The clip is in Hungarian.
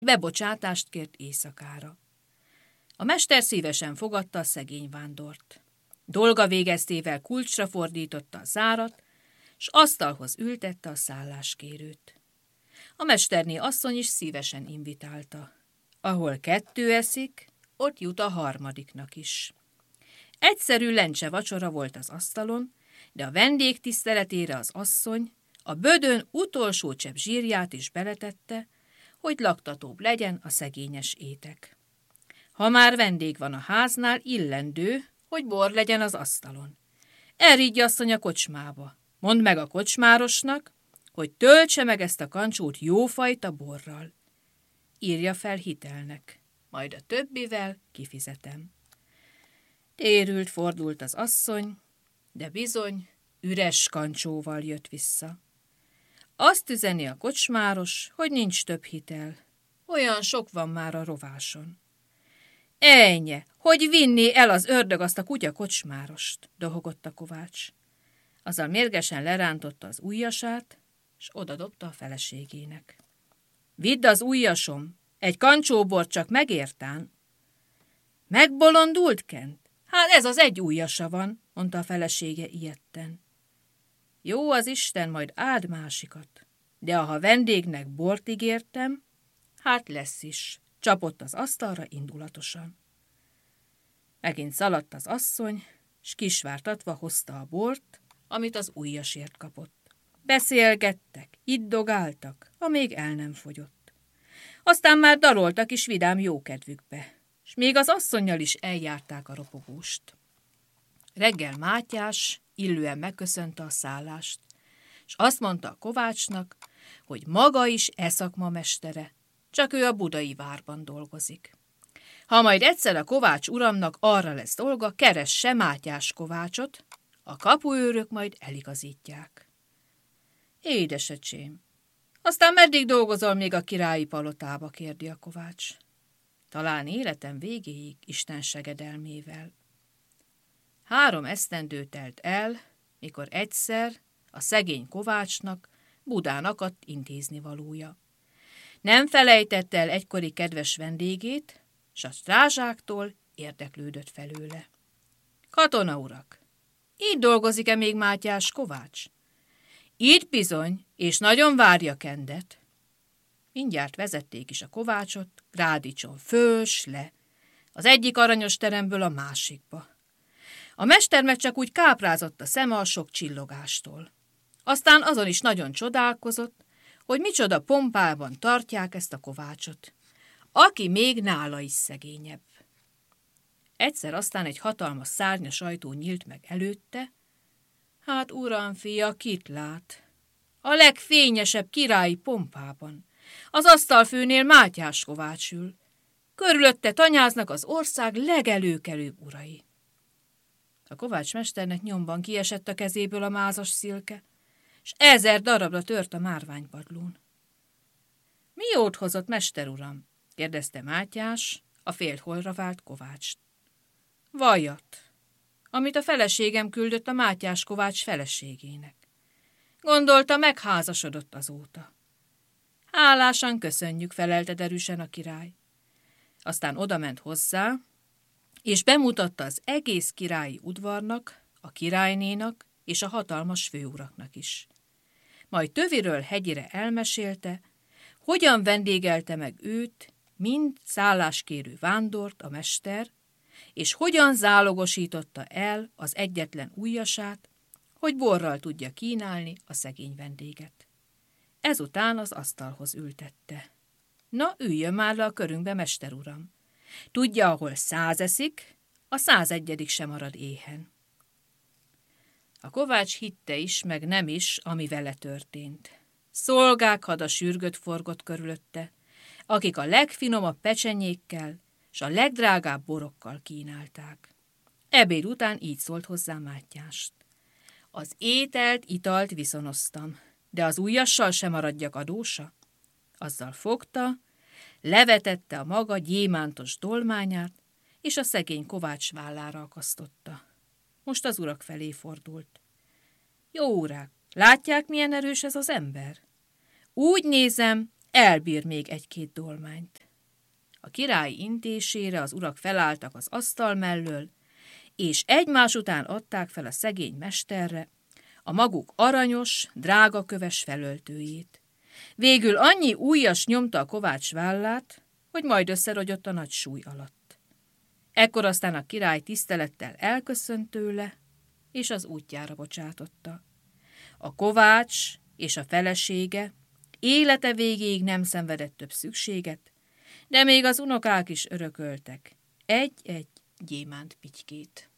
bebocsátást kért éjszakára. A mester szívesen fogadta a szegény vándort. Dolga végeztével kulcsra fordította a zárat, s asztalhoz ültette a szálláskérőt. A mesterné asszony is szívesen invitálta. Ahol 2 eszik, ott jut a harmadiknak is. Egyszerű lencse vacsora volt az asztalon, de a vendég tiszteletére az asszony a bödön utolsó csepp zsírját is beletette, hogy laktatóbb legyen a szegényes étek. Ha már vendég van a háznál, illendő, hogy bor legyen az asztalon. Elrígy asszony a kocsmába. Mondd meg a kocsmárosnak, hogy töltse meg ezt a kancsót jófajta borral. Írja fel hitelnek, majd a többivel kifizetem. Térült fordult az asszony, de bizony üres kancsóval jött vissza. Azt üzeni a kocsmáros, hogy nincs több hitel. Olyan sok van már a rováson. Ennyi, hogy vinné el az ördög azt a kutya kocsmárost, dohogott a kovács. Azzal mérgesen lerántotta az ujjasát, s odadobta a feleségének. Vidd az ujjasom, egy kancsóbort csak megértán. Megbolondult Kent? Hát ez az egy ujjasa van, mondta a felesége ijedten. Jó az Isten, majd áld másikat, de ha vendégnek bort ígértem, hát lesz is, csapott az asztalra indulatosan. Megint szaladt az asszony, s kisvártatva hozta a bort, amit az ujjasért kapott. Beszélgettek, iddogáltak, amíg el nem fogyott. Aztán már daloltak is vidám jókedvükbe, s még az asszonnyal is eljárták a ropogóst. Reggel Mátyás illően megköszönte a szállást, s azt mondta a kovácsnak, hogy maga is szakma mestere, csak ő a budai várban dolgozik. Ha majd egyszer a kovács uramnak arra lesz dolga, keresse Mátyás kovácsot, a kapuőrök majd eligazítják. Édesöcsém, aztán meddig dolgozol még a királyi palotába, kérdi a kovács. Talán életem végéig Isten segedelmével. 3 esztendő telt el, mikor egyszer a szegény kovácsnak Budán akadt intéznivalója. Nem felejtette el egykori kedves vendégét, s a strázsáktól érdeklődött felőle. Katona urak, így dolgozik-e még Mátyás kovács? Itt bizony, és nagyon várja Kendet. Mindjárt vezették is a kovácsot, grádicson föl s le, az egyik aranyos teremből a másikba. A mester meg csak úgy káprázott a szeme a sok csillogástól. Aztán azon is nagyon csodálkozott, hogy micsoda pompában tartják ezt a kovácsot, aki még nála is szegényebb. Egyszer aztán egy hatalmas szárnyas ajtó nyílt meg előtte. Hát uram, fia, kit lát? A legfényesebb királyi pompában. Az asztalfőnél Mátyás kovács ül. Körülötte tanyáznak az ország legelőkelőbb urai. A kovácsmesternek nyomban kiesett a kezéből a mázas szilke, s 1000 darabra tört a márványpadlón. Mi jót hozott, mester uram? kérdezte Mátyás, a félholra vált kovácst. Vajat, amit a feleségem küldött a Mátyás kovács feleségének. Gondolta, megházasodott azóta. Hálásan köszönjük, felelte derűsen a király. Aztán odament hozzá, és bemutatta az egész királyi udvarnak, a királynénak és a hatalmas főuraknak is. Majd töviről hegyire elmesélte, hogyan vendégelte meg őt, mind szálláskérő vándort a mester, és hogyan zálogosította el az egyetlen ujjasát, hogy borral tudja kínálni a szegény vendéget. Ezután az asztalhoz ültette. Na, üljön már le a körünkbe, mester uram. Tudja, ahol 100 eszik, a 101. sem marad éhen. A kovács hitte is, meg nem is, ami vele történt. Szolgák hada sürgött forgott körülötte, akik a legfinomabb pecsenyékkel s a legdrágább borokkal kínálták. Ebéd után így szólt hozzá Mátyást. Az ételt, italt viszonoztam, de az ujjassal sem maradjak adósa. Azzal fogta, levetette a maga gyémántos dolmányát, és a szegény kovács vállára akasztotta. Most az urak felé fordult. Jó urak, látják, milyen erős ez az ember? Úgy nézem, elbír még egy-két dolmányt. A király intésére az urak felálltak az asztal mellől, és egymás után adták fel a szegény mesterre a maguk aranyos, drágaköves felöltőjét. Végül annyi ujjas nyomta a kovács vállát, hogy majd összerogyott a nagy súly alatt. Ekkor aztán a király tisztelettel elköszönt tőle, és az útjára bocsátotta. A kovács és a felesége élete végéig nem szenvedett több szükséget, de még az unokák is örököltek egy-egy gyémánt pitykét.